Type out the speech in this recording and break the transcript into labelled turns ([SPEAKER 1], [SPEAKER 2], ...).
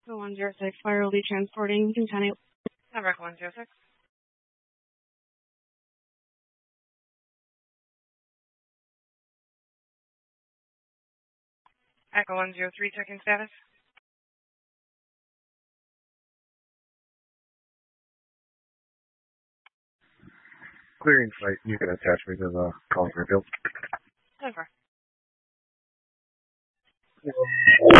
[SPEAKER 1] The 106, fire will be transporting County. Number 106. Echo 103, checking status.
[SPEAKER 2] Clearing site. You can attach me to the call for field.
[SPEAKER 1] Over.